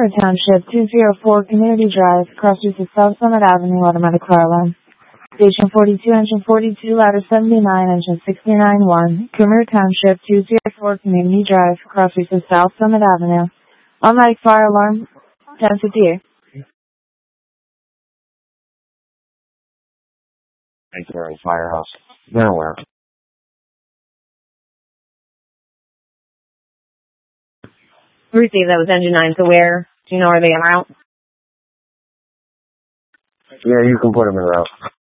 Kimmerer Township, 204 Community Drive, crosses the South Summit Avenue automatic fire alarm. Station 42, engine 42, ladder 79, engine 69-1, Kimmerer Township, 204 Community Drive, crosses the South Summit Avenue. Automatic fire alarm, 1058. Sanctuary Firehouse. Nowhere. Receive, that was engine 9, so where? Do you know where they are out? Yeah, you can put them in route.